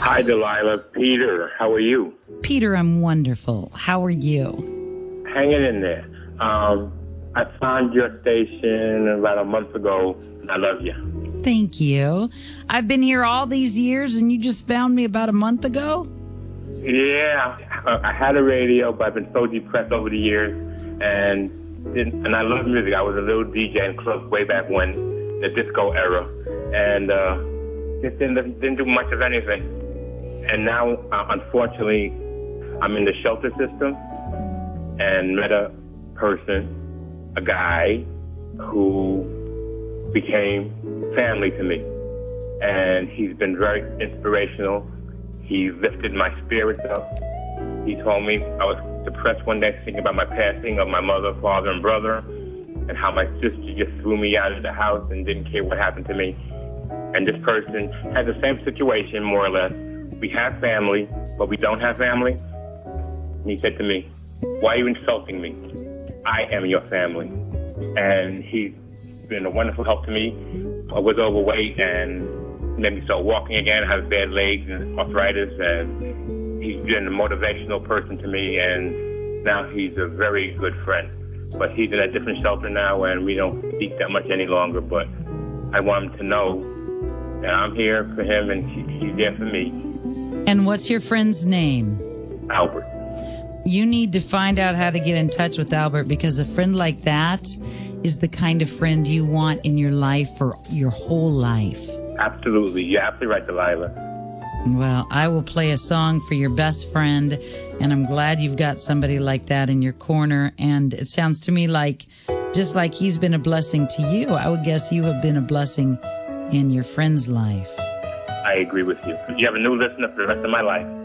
Hi, Delilah. Peter, how are you? Peter, I'm wonderful. How are you? Hanging in there. I found your station about a month ago. I love you. Thank you. I've been here all these years, and you just found me about a month ago? Yeah, I had a radio, but I've been so depressed over the years, and I love music. I was a little DJ in clubs way back when, the disco era, and just didn't do much of anything. And now, unfortunately, I'm in the shelter system and met a person, a guy, who became family to me. And he's been very inspirational. He lifted my spirits up. He told me I was depressed one day thinking about my passing of my mother, father, and brother, and how my sister just threw me out of the house and didn't care what happened to me. And this person had the same situation, more or less. We have family, but we don't have family. And he said to me, "Why are you insulting me? I am your family." And he's been a wonderful help to me. I was overweight and made me start walking again. I have bad legs and arthritis, and he's been a motivational person to me, and now he's a very good friend. But he's in a different shelter now, and we don't speak that much any longer, but I want him to know that I'm here for him, and he's there for me. And what's your friend's name? Albert. You need to find out how to get in touch with Albert, because a friend like that is the kind of friend you want in your life for your whole life. Absolutely. You're absolutely right, Delilah. Well, I will play a song for your best friend, and I'm glad you've got somebody like that in your corner. And it sounds to me like, just like he's been a blessing to you, I would guess you have been a blessing in your friend's life. I agree with you. You have a new listener for the rest of my life.